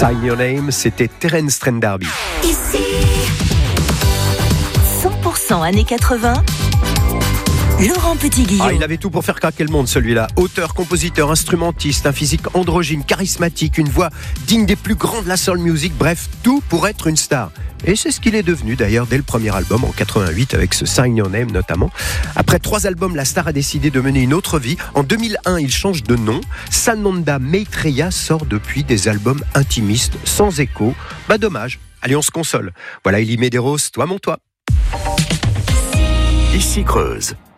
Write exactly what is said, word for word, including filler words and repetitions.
Sign Your Name, c'était Terence Trent D'Arby. Ici, cent pour cent années quatre-vingts. Laurent Petit-Guillaume. Ah, il avait tout pour faire craquer le monde, celui-là. Auteur, compositeur, instrumentiste, un physique androgyne, charismatique, une voix digne des plus grands de la soul music, bref, tout pour être une star. Et c'est ce qu'il est devenu d'ailleurs dès le premier album en quatre-vingt-huit avec ce Sign Your Name notamment. Après trois albums, la star a décidé de mener une autre vie. En deux mille un, il change de nom. Sananda Maitreya sort depuis des albums intimistes sans écho. Bah dommage. Allez, on se console. Voilà Elie Medeiros, toi mon toi. Ici Creuse.